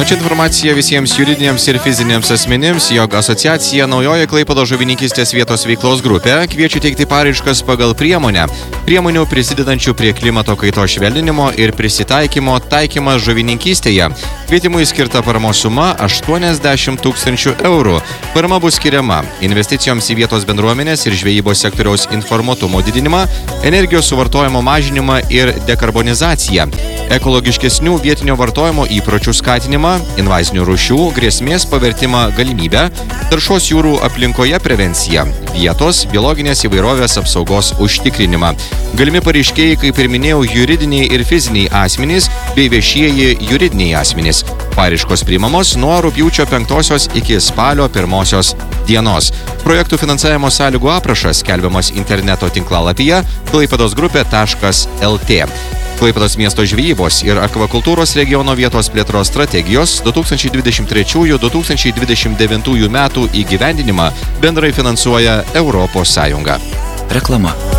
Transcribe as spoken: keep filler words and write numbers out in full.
Na čia informacija visiems juridiniams ir fiziniams asmenims, jog asociacija Naujoji Klaipėdos žuvininkystės vietos veiklos grupė kviečia teikti paraiškas pagal priemonę. Priemonių prisidedančių prie klimato kaitos švelninimo ir prisitaikymo taikymas žuvininkystėje. Kvietimui skirta paramos suma aštuoniasdešimt tūkstančių eurų. Parama bus skiriama investicijoms į vietos bendruomenės ir žvejybos sektoriaus informuotumo didinimą, energijos suvartojimo mažinimą ir dekarbonizaciją, ekologiškesnių vietinio vartojimo įpročių skatinimą, invazinių rūšių grėsmės pavertimą galimybę, taršos jūrų aplinkoje prevenciją, vietos biologinės įvairovės apsaugos užtikrinimą. Galimi pareiškėjai, kaip ir minėjau, juridiniai ir fiziniai asmenys bei viešieji juridiniai asmenys. Paraiškos priimamos nuo rugpjūčio penktosios iki spalio pirmosios dienos. Projektų finansavimo sąlygų aprašas skelbiamas interneto tinklalapyje klaipėdosgrupė taškas el tė. Klaipėdos miesto žvejybos ir akvakultūros regiono vietos plėtros strategijos du tūkstančiai dvidešimt trečių - du tūkstančiai dvidešimt devintų metų įgyvendinimą bendrai finansuoja Europos Sąjunga. Reklama.